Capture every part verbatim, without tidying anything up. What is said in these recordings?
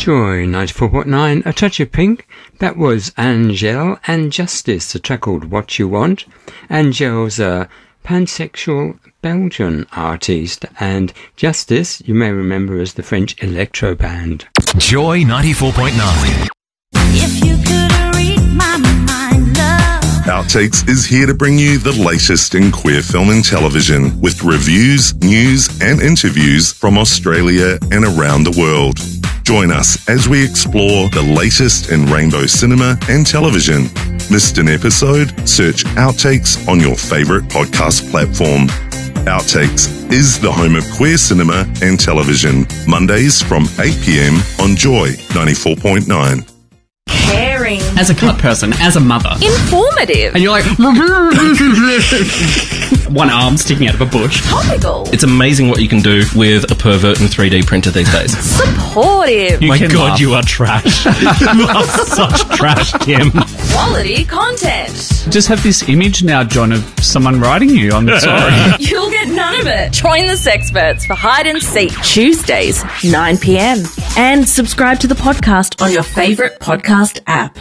Joy ninety-four point nine, A Touch of Pink. That was Angèle and Justice, a track called What You Want. Angèle's a pansexual Belgian artist, and Justice, you may remember as the French electro band. Joy ninety-four point nine. If you could read my mind, love. Outtakes is here to bring you the latest in queer film and television with reviews, news and interviews from Australia and around the world. Join us as we explore the latest in rainbow cinema and television. Missed an episode? Search Outtakes on your favourite podcast platform. Outtakes is the home of queer cinema and television. Mondays from eight p.m. on Joy ninety-four point nine. Caring. As a cut person, as a mother. Informative. And you're like, one arm sticking out of a bush. Topical. It's amazing what you can do with a pervert and three D printer these days. Supportive. You My can God, laugh. you are trash. You are such trash, Kim. Quality content. Just have this image now, John, of someone writing you. I'm sorry. You'll get none of it. Join the Sexperts for Hide and Seek Tuesdays, nine p.m. And subscribe to the podcast on your favourite podcast app.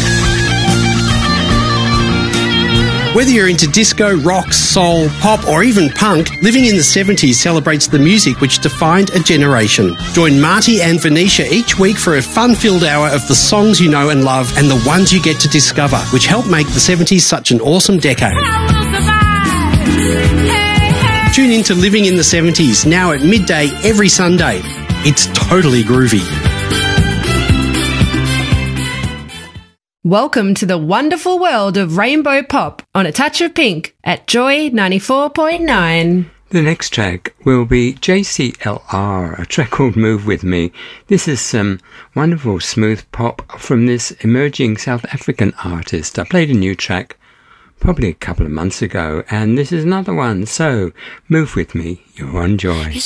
Whether you're into disco, rock, soul, pop or even punk, Living in the seventies celebrates the music which defined a generation. Join Marty and Venetia each week for a fun-filled hour of the songs you know and love and the ones you get to discover, which helped make the seventies such an awesome decade. Tune in to Living in the seventies, now at midday every Sunday. It's totally groovy. Welcome to the wonderful world of rainbow pop on A Touch of Pink at Joy ninety-four point nine. The next track will be J C L R, a track called Move With Me. This is some wonderful smooth pop from this emerging South African artist. I played a new track probably a couple of months ago, and this is another one. So, Move With Me, you're on Joy.